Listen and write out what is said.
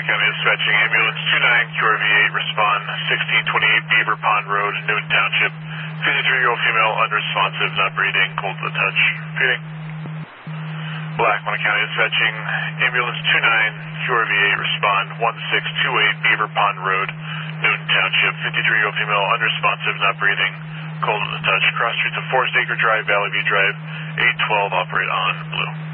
County dispatching ambulance 29 QRV8, respond 1628 Beaver Pond Road, Newton Township. 53-year-old female, unresponsive, not breathing, cold to the touch. Repeating. Lackawanna County dispatching ambulance 29 QRV8, respond 1628 Beaver Pond Road, Newton Township. 53-year-old female, unresponsive, not breathing, cold to the touch. Cross streets of Forest Acre Drive, Valley View Drive, 812, operate on blue.